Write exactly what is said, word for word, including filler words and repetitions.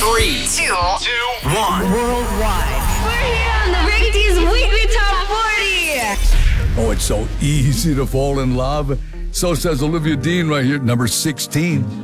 Three, two, two, one. Worldwide. We're here on the Rick D's Weekly Top forty. Oh, it's so easy to fall in love. So says Olivia Dean right here, number sixteen.